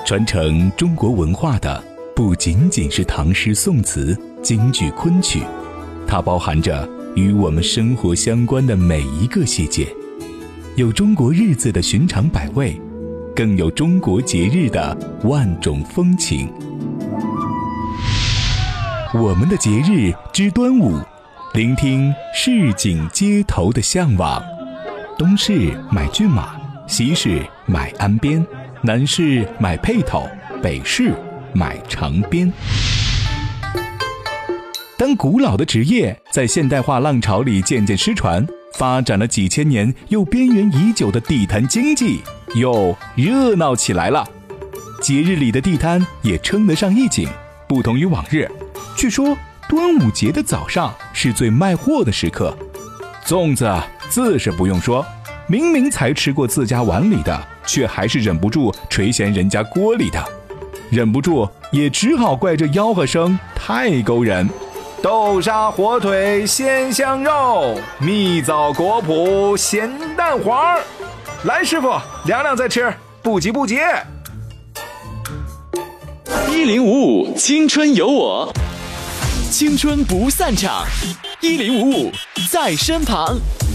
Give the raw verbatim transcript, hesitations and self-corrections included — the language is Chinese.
传承中国文化的不仅仅是唐诗宋词、京剧昆曲，它包含着与我们生活相关的每一个细节，有中国日子的寻常百味，更有中国节日的万种风情。我们的节日之端午，聆听市井街头的向往。东市买骏马，西市买鞍鞭，南市买辔头，北市买长鞭。当古老的职业在现代化浪潮里渐渐失传，发展了几千年又边缘已久的地摊经济又热闹起来了。节日里的地摊也称得上一景。不同于往日，据说端午节的早上是最卖货的时刻。粽子自是不用说，明明才吃过自家碗里的，却还是忍不住垂涎人家锅里的，忍不住也只好怪这吆喝声太勾人。豆沙火腿鲜香肉，蜜枣果脯咸蛋黄。来师傅，凉凉再吃，不急不急。 一零五五青春有我，青春不散场，一零五五在身旁。